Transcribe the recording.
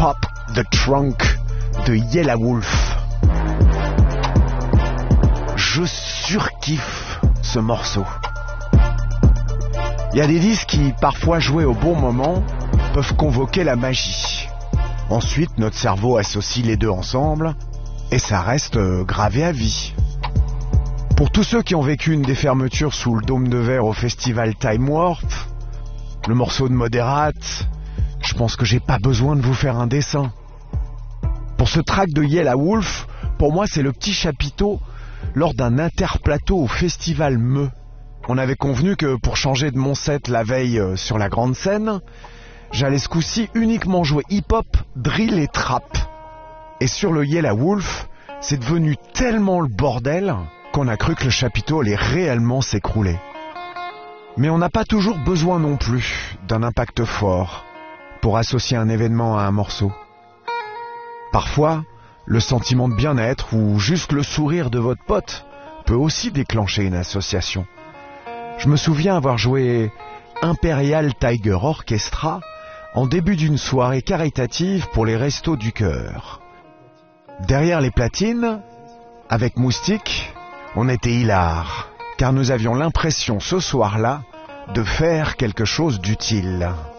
Pop the Trunk de Yellow Wolf. Je surkiffe ce morceau. Il y a des disques qui, parfois joués au bon moment, peuvent convoquer la magie. Ensuite, notre cerveau associe les deux ensemble et ça reste gravé à vie. Pour tous ceux qui ont vécu une des fermetures sous le dôme de verre au festival Time Warp, le morceau de Moderate, je pense que j'ai pas besoin de vous faire un dessin. Pour ce track de Yellow Wolf, pour moi c'est le petit chapiteau lors d'un interplateau au festival Meux. On avait convenu que pour changer de mon set la veille sur la grande scène, j'allais ce coup-ci uniquement jouer hip-hop, drill et trap. Et sur le Yellow Wolf, c'est devenu tellement le bordel qu'on a cru que le chapiteau allait réellement s'écrouler. Mais on n'a pas toujours besoin non plus d'un impact fort pour associer un événement à un morceau. Parfois, le sentiment de bien-être ou juste le sourire de votre pote peut aussi déclencher une association. Je me souviens avoir joué Imperial Tiger Orchestra en début d'une soirée caritative pour les Restos du Cœur. Derrière les platines, avec Moustique, on était hilares, car nous avions l'impression ce soir-là de faire quelque chose d'utile.